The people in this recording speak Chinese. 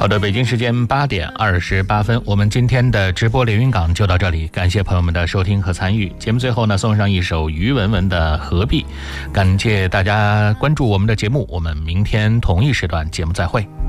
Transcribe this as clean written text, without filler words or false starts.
好的，北京时间8点28分，我们今天的直播连云港就到这里，感谢朋友们的收听和参与。节目最后呢，送上一首于文文的《何必》，感谢大家关注我们的节目，我们明天同一时段节目再会。